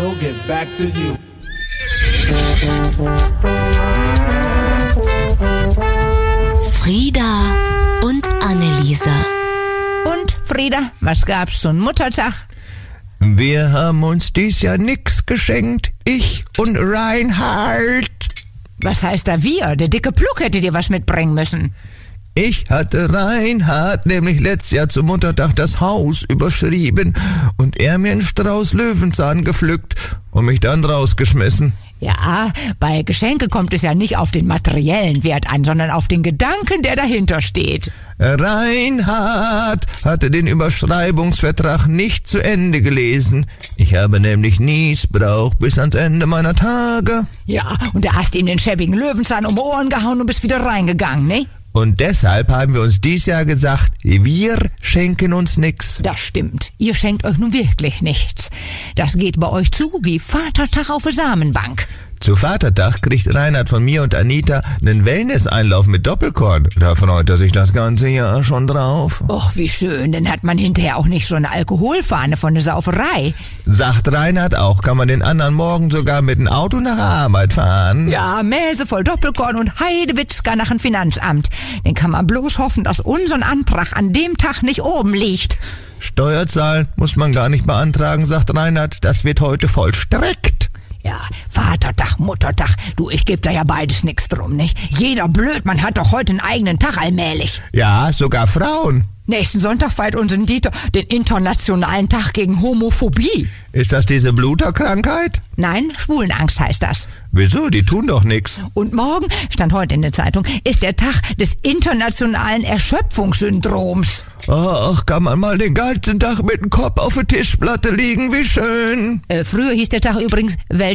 we'll get back to you. Frieda und Anneliese. Und, Frieda, was gab's zum Muttertag? Wir haben uns dies Jahr nix geschenkt, ich und Reinhard. Was heißt da wir? Der dicke Pluck hätte dir was mitbringen müssen. Ich hatte Reinhard nämlich letztes Jahr zum Muttertag das Haus überschrieben und er mir einen Strauß Löwenzahn gepflückt und mich dann rausgeschmissen. Ja, bei Geschenke kommt es ja nicht auf den materiellen Wert an, sondern auf den Gedanken, der dahinter steht. Reinhard hatte den Überschreibungsvertrag nicht zu Ende gelesen. Ich habe nämlich Niesbrauch bis ans Ende meiner Tage. Ja, und da hast du ihm den schäbigen Löwenzahn um die Ohren gehauen und bist wieder reingegangen, ne? Und deshalb haben wir uns dies Jahr gesagt, wir schenken uns nix. Das stimmt. Ihr schenkt euch nun wirklich nichts. Das geht bei euch zu wie Vatertag auf der Samenbank. Zu Vatertag kriegt Reinhard von mir und Anita einen Wellness-Einlauf mit Doppelkorn. Da freut er sich das ganze Jahr schon drauf. Och, wie schön. Dann hat man hinterher auch nicht so eine Alkoholfahne von der Sauferei. Sagt Reinhard auch, kann man den anderen Morgen sogar mit dem Auto nach der Arbeit fahren. Ja, Mäse voll Doppelkorn und Heidewitzka nach dem Finanzamt. Dann kann man bloß hoffen, dass unser Antrag an dem Tag nicht oben liegt. Steuerzahlen muss man gar nicht beantragen, sagt Reinhard. Das wird heute vollstreckt. Ja, Vatertag, Muttertag. Du, ich geb da ja beides nix drum, nicht? Jeder Blödmann hat doch heute einen eigenen Tag allmählich. Ja, sogar Frauen. Nächsten Sonntag feiert unser Dieter den internationalen Tag gegen Homophobie. Ist das diese Bluterkrankheit? Nein, Schwulenangst heißt das. Wieso? Die tun doch nix. Und morgen, stand heute in der Zeitung, ist der Tag des internationalen Erschöpfungssyndroms. Ach, kann man mal den ganzen Tag mit dem Kopf auf der Tischplatte liegen, wie schön. Früher hieß der Tag übrigens